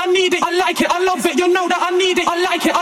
I need it, I like it, I love it, you know that I need it, I like it.